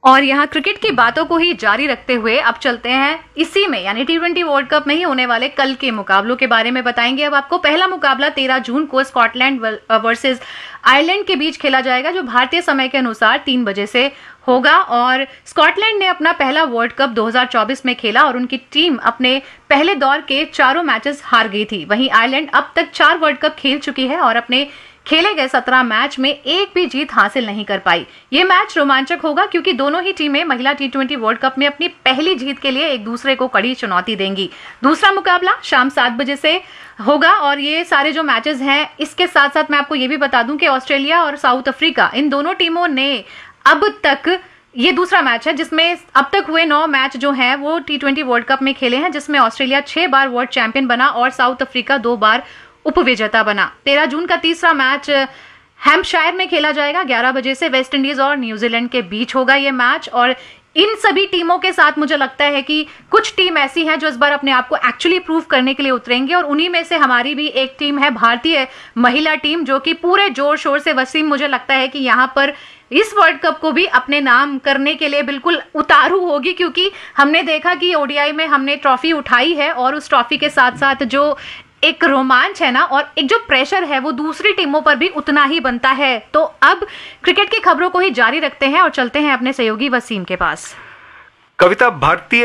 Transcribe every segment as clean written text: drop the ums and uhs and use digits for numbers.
और यहाँ क्रिकेट की बातों को ही जारी रखते हुए अब चलते हैं इसी में यानी T20 वर्ल्ड कप में ही होने वाले कल के मुकाबलों के बारे में बताएंगे। अब आपको पहला मुकाबला 13 जून को स्कॉटलैंड वर्सेस आयरलैंड के बीच खेला जाएगा, जो भारतीय समय के अनुसार 3 बजे से होगा। और स्कॉटलैंड ने अपना पहला वर्ल्ड कप 2024 में खेला और उनकी टीम अपने पहले दौर के चारों मैचेस हार गई थी। वहीं आयरलैंड अब तक 4 वर्ल्ड कप खेल चुकी है और अपने खेले गए 17 मैच में एक भी जीत हासिल नहीं कर पाई। ये मैच रोमांचक होगा क्योंकि दोनों ही टीमें महिला T20 वर्ल्ड कप में अपनी पहली जीत के लिए एक दूसरे को कड़ी चुनौती देंगी। दूसरा मुकाबला शाम 7 बजे से होगा और ये सारे जो मैचेस हैं, इसके साथ साथ मैं आपको ये भी बता दूं कि ऑस्ट्रेलिया और साउथ अफ्रीका, इन दोनों टीमों ने अब तक, ये दूसरा मैच है जिसमें अब तक हुए 9 मैच जो हैं वो T20 वर्ल्ड कप में खेले हैं, जिसमें ऑस्ट्रेलिया 6 बार वर्ल्ड चैंपियन बना और साउथ अफ्रीका 2 बार उपविजेता बना। 13 जून का तीसरा मैच हैम्पशायर में खेला जाएगा। 11 बजे से वेस्ट इंडीज और न्यूजीलैंड के बीच होगा ये मैच। और इन सभी टीमों के साथ मुझे लगता है कि कुछ टीम ऐसी हैं जो इस बार अपने आप को एक्चुअली प्रूव करने के लिए उतरेंगे और उन्हीं में से हमारी भी एक टीम है, भारतीय महिला टीम, जो कि पूरे जोर शोर से, वसीम, मुझे लगता है कि यहाँ पर इस वर्ल्ड कप को भी अपने नाम करने के लिए बिल्कुल उतारू होगी, क्योंकि हमने देखा कि ओडीआई में हमने ट्रॉफी उठाई है और उस ट्रॉफी के साथ साथ जो एक रोमांच है ना और एक जो प्रेशर है वो दूसरी टीमों पर भी उतना ही बनता है। तो अब क्रिकेट की खबरों को ही जारी रखते हैं और चलते हैं अपने सहयोगी वसीम के पास। कविता, भारतीय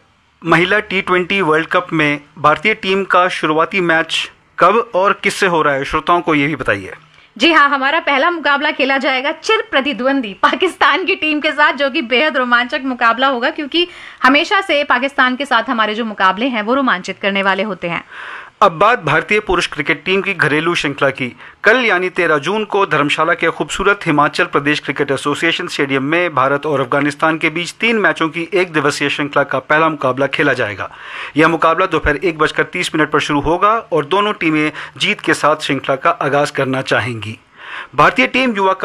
महिला T20 वर्ल्ड कप में भारतीय टीम का शुरुआती मैच कब और किससे हो रहा है, श्रोताओं को ये भी बताइए। जी हाँ, हमारा पहला मुकाबला खेला जाएगा चिर प्रतिद्वंदी पाकिस्तान की टीम के साथ, जो कि बेहद रोमांचक मुकाबला होगा क्योंकि हमेशा से पाकिस्तान के साथ हमारे जो मुकाबले हैं वो रोमांचित करने वाले होते हैं। अब बात भारतीय पुरुष क्रिकेट टीम की घरेलू श्रृंखला की। कल यानी 13 जून को धर्मशाला के खूबसूरत Himachal Pradesh cricket association stadium में भारत और अफगानिस्तान के बीच 3 मैचों की एक दिवसीय श्रृंखला का पहला मुकाबला खेला जाएगा। यह मुकाबला दोपहर 1:30 पर शुरू होगा और दोनों टीमें जीत के साथ श्रृंखला का आगाज करना चाहेंगी। भारतीय टीम युवा